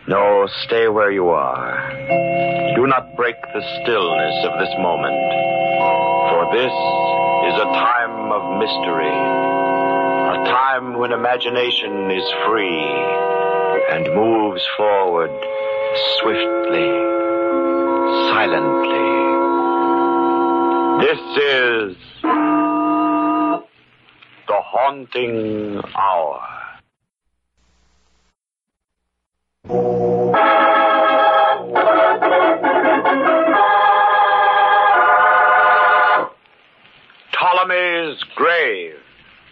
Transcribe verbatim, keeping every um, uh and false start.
No, stay where you are. Do not break the stillness of this moment. For this is a time of mystery. A time when imagination is free and moves forward swiftly, silently. This is the Haunting Hour.